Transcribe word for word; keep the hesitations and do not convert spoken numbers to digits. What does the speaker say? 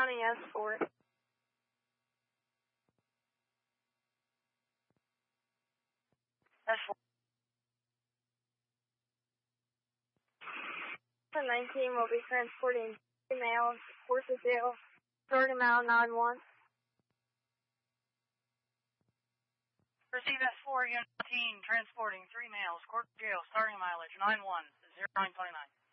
County S four. S four. nineteen will be transporting three males, Horses Hill, starting out nine one. Receive S four, Unit nineteen, transporting three males, Court Jail, starting mileage nine one, zero nine twenty-nine.